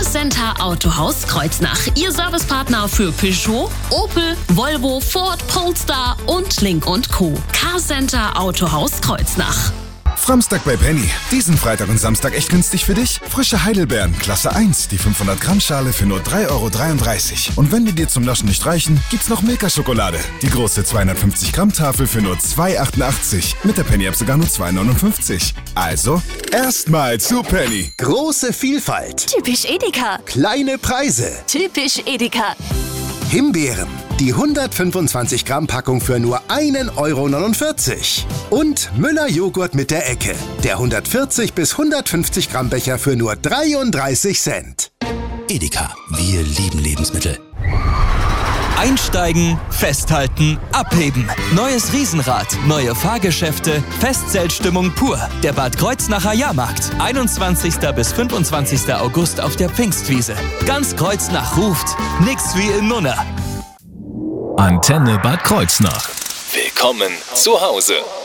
Carcenter Autohaus Kreuznach. Ihr Servicepartner für Peugeot, Opel, Volvo, Ford, Polestar und Link & Co. Carcenter Autohaus Kreuznach. Framstag bei Penny. Diesen Freitag und Samstag echt günstig für dich? Frische Heidelbeeren, Klasse 1, die 500 Gramm Schale für nur 3,33 €. Und wenn die dir zum Naschen nicht reichen, gibt's noch Milka-Schokolade. Die große 250 Gramm Tafel für nur 2,88 €. Mit der Penny-App sogar nur 2,59 €. Also, erstmal zu Penny. Große Vielfalt. Typisch Edeka. Kleine Preise. Typisch Edeka. Himbeeren. Die 125 Gramm Packung für nur 1,49 €. Und Müller-Joghurt mit der Ecke. Der 140 bis 150 Gramm Becher für nur 33 Cent. Edeka, wir lieben Lebensmittel. Einsteigen, festhalten, abheben. Neues Riesenrad, neue Fahrgeschäfte, Festzeltstimmung pur. Der Bad Kreuznacher Jahrmarkt. 21. bis 25. August auf der Pfingstwiese. Ganz Kreuznach ruft. Nix wie in Nunna. Antenne Bad Kreuznach. Willkommen zu Hause.